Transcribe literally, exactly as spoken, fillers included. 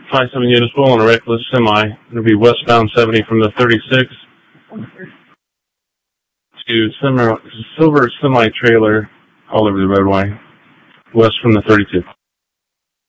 five seven Uniswell on a reckless semi. It'll be westbound seventy from the thirty-six to Silver, Silver Semi-Trailer all over the roadway, west from the thirty-two.